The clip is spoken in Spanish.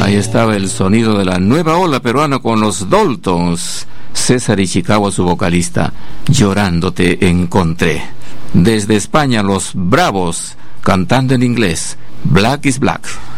Ahí estaba el sonido de la nueva ola peruana con los Daltons. César Ishikawa, su vocalista. Llorando te encontré. Desde España, los Bravos, cantando en inglés. Black is Black.